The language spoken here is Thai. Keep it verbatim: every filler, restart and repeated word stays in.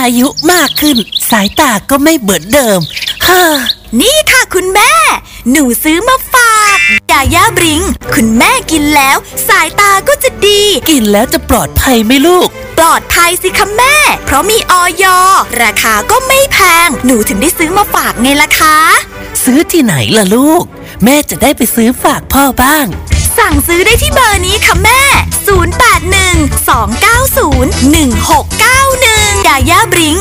อายุมากขึ้นสายตาก็ไม่เหมือนเดิมฮ่านี่ค่ะคุณแม่หนูซื้อมาฝากยาย่าบริงคุณแม่กินแล้วสายตาก็จะดีกินแล้วจะปลอดภัยไหมลูกปลอดภัยสิคะแม่เพราะมีอย.ราคาก็ไม่แพงหนูถึงได้ซื้อมาฝากไงล่ะคะซื้อที่ไหนล่ะลูกแม่จะได้ไปซื้อฝากพ่อบ้างสั่งซื้อได้ที่เบอร์นี้ค่ะแม่ศูนย์ แปด หนึ่ง สอง เก้า ศูนย์ หนึ่ง หก เก้า หนึ่งยาย่าบริง